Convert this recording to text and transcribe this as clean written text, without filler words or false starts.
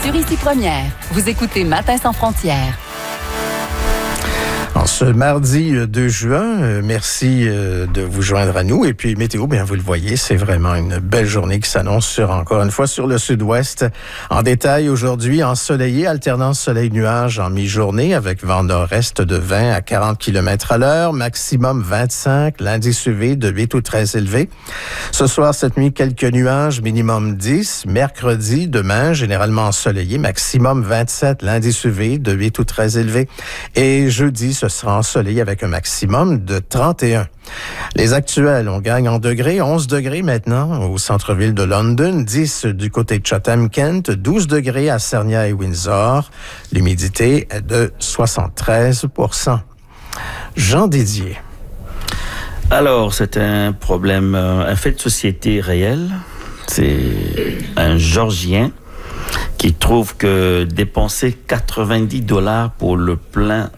sur Ici Première. Vous écoutez Matin sans frontières. En ce mardi 2 juin, merci de vous joindre à nous. Et puis, météo, bien, vous le voyez, c'est vraiment une belle journée qui s'annonce encore une fois, sur le sud-ouest. En détail, aujourd'hui, ensoleillé, alternance soleil-nuage en mi-journée avec vent nord-est de 20 à 40 km à l'heure, maximum 25, l'indice UV de 8 ou 13 élevé. Ce soir, cette nuit, quelques nuages, minimum 10. Mercredi, demain, généralement ensoleillé, maximum 27, l'indice UV de 8 ou 13 élevé. Et jeudi, ce sera ensoleillé avec un maximum de 31. Les actuels, on gagne en degrés, 11 degrés maintenant au centre-ville de London, 10 du côté de Chatham-Kent, 12 degrés à Sarnia et Windsor. L'humidité est de 73%. Jean Didier. Alors, c'est un problème, un fait de société réel. C'est un Georgien qui trouve que dépenser $90 pour le plein